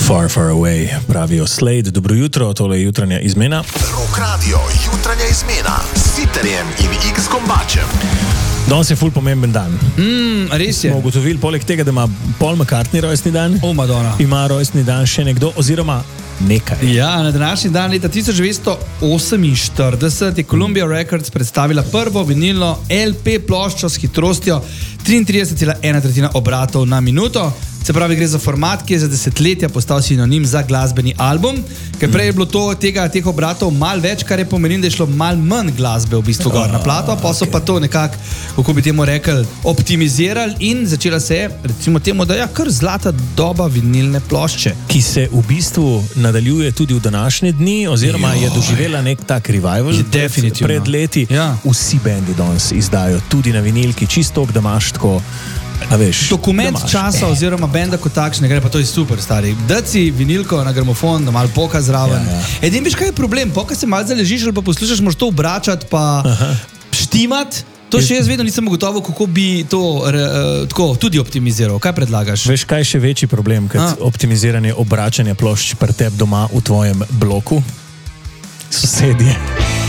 Far, far away, pravijo Slade. Dobro jutro, tole je jutranja izmena. Rock Radio, jutranja izmena s Sitterjem in X-Kombačem. Danes je ful pomemben dan. Res je. Smo ugotovili, poleg tega, da ima Paul McCartney rojstni dan, Madonna. ima rojstni dan še nekdo, oziroma nekaj. Ja, na današnji dan leta 1948 je Columbia Records predstavila prvo vinilno LP ploščo s hitrostjo 33,1 obratov na minuto. Se pravi, gre za format, ki je za desetletja postal sinonim za glasbeni album, ker prej je bilo teh obratov malo več, kar je pomenilo, da je šlo malo manj glasbe v bistvu gor na plato, pa so pa to nekako, kako bi temu rekli, optimizirali in začela se je, recimo temu, da je kar zlata doba vinilne plošče. Ki se v bistvu nadaljuje tudi v današnje dni, oziroma je doživela nek tak revival definitivno pred leti. Ja. Vsi bendi danes izdajo tudi na vinilki, čisto, da imaš tako. Dokument časa oziroma benda kot takšnega, pa to je super, stari. Daj si vinilko na gramofon, da malo poka zraven. Ja. Edin veš, kaj je problem? Poka se malo zaležiš ali pa poslušaš, moraš to obračati pa štimati. To še jaz vedno nisem ugotovil, kako bi to tako tudi optimiziral. Kaj predlagaš? Veš, kaj je še večji problem, kot optimiziranje obračanja plošč pri tebi doma v tvojem bloku? Sosedje.